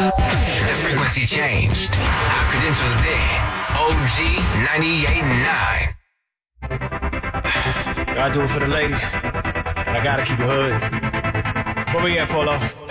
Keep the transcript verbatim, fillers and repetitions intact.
The frequency changed. Our credentials dead. O G ninety-eight point nine. Gotta do it for the ladies. And I gotta keep it hood. Where we at, Polo?